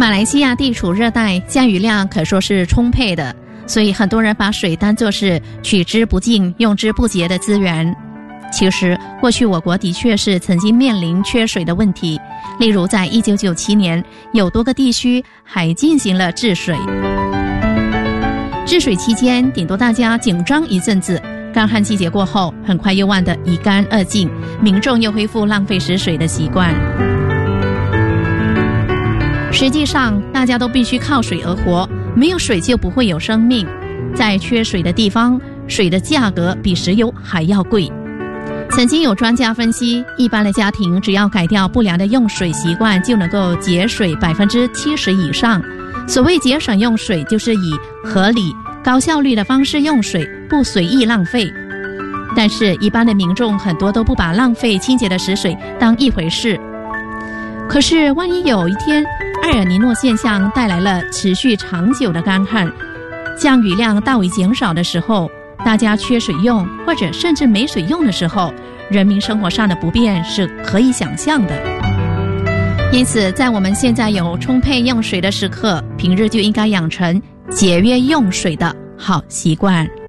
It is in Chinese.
马来西亚地处热带，降雨量可说是充沛的，所以很多人把水当作是取之不尽、用之不竭的资源。其实，过去我国的确是曾经面临缺水的问题，例如在1997年，有多个地区还进行了治水。治水期间，顶多大家紧张一阵子，干旱季节过后，很快又忘得一干二净，民众又恢复浪费食水的习惯。实际上，大家都必须靠水而活，没有水就不会有生命。在缺水的地方，水的价格比石油还要贵。曾经有专家分析，一般的家庭只要改掉不良的用水习惯，就能够节水70%以上。所谓节省用水，就是以合理、高效率的方式用水，不随意浪费。但是，一般的民众很多都不把浪费清洁的食水当一回事。可是，万一有一天，埃尔尼诺现象带来了持续长久的干旱，降雨量大为减少的时候，大家缺水用，或者甚至没水用的时候，人民生活上的不便是可以想象的。因此，在我们现在有充沛用水的时刻，平日就应该养成节约用水的好习惯。